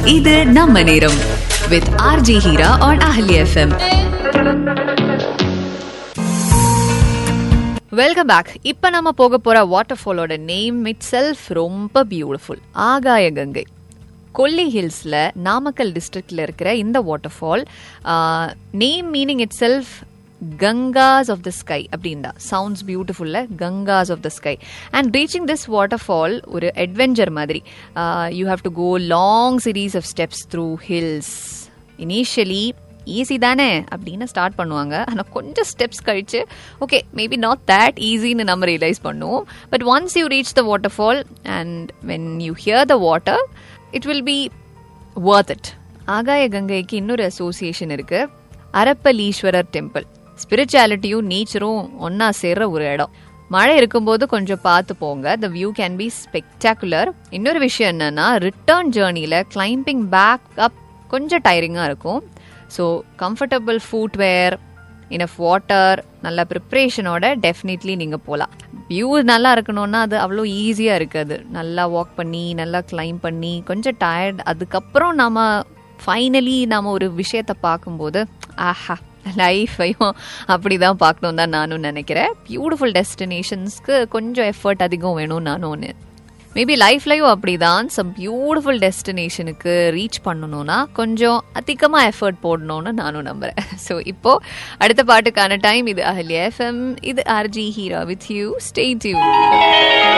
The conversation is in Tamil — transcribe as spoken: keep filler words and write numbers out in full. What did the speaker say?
இது நம்ம நேரம் with R J Hira on Ahli F M. Welcome back. இப்போ நம்ம போக போற வாட்டர் ஃபாலோட நேம் இட் செல்ஃப் ரொம்ப பியூட்டிஃபுல். ஆகாய கங்கை. கொல்லி ஹில்ஸ்ல நாமக்கல் டிஸ்ட்ரிக்ட்ல இருக்கிற இந்த water fall name meaning it self Gangas of the sky அப்படின்டா. Sounds பியூட்டிஃபுல்ல, Gangas of the sky. And reaching this water fall ஒரு அட்வென்ச்சர் மாதிரி. You have to go long series of steps through hills. Initially easy தானே அப்படின்னு ஸ்டார்ட் பண்ணுவாங்க. ஆனால் கொஞ்சம் ஸ்டெப்ஸ் கழிச்சு ஓகே மேபி நாட் தேட் ஈஸின்னு நம்ம ரியலைஸ் பண்ணுவோம். But once you reach the water fall and when you here the water it will be worth it. ஆகாய கங்கைக்கு இன்னொரு அசோசியேஷன் இருக்கு, அரப்பலீஸ்வரர் டெம்பிள். ஸ்பிரிச்சுவாலிட்டியும் நேச்சரும் ஒன்னா சேர்ற ஒரு இடம். மழை இருக்கும்போது கொஞ்சம் பார்த்து போங்க. த வியூ கேன் பி ஸ்பெக்டாகுலர். இன்னொரு விஷயம் என்னன்னா ரிட்டர்ன் ஜேர்னியில் கிளைம்பிங் பேக் அப் கொஞ்சம் டயரிங்காக இருக்கும். So comfortable footwear, enough water, நல்ல ப்ரிப்ரேஷனோட டெஃபினெட்லி நீங்கள் போகலாம். வியூ நல்லா இருக்கணும்னா அது அவ்வளோ ஈஸியாக இருக்காது. நல்லா வாக் பண்ணி நல்லா கிளைம் பண்ணி கொஞ்சம் டயர்ட், அதுக்கப்புறம் நம்ம ஃபைனலி நம்ம ஒரு விஷயத்தை பார்க்கும்போது ஆஹா லைஃபையும் அப்படி தான் பார்க்கணும் தான் நானும் நினைக்கிறேன். பியூட்டிஃபுல் டெஸ்டினேஷன்ஸ்க்கு கொஞ்சம் எஃபர்ட் அதிகம் வேணும் நானும் ஒன்று. மேபி லைஃப்லையும் அப்படிதான். சம் பியூட்டிஃபுல் டெஸ்டினேஷனுக்கு ரீச் பண்ணணும்னா கொஞ்சம் அதிகமாக எஃபர்ட் போடணும்னு நானும் நம்புகிறேன். ஸோ இப்போ அடுத்த பாட்டுக்கான டைம். இது அஹல்யா எஃப்எம், இது RJ Heera with you. Stay tune.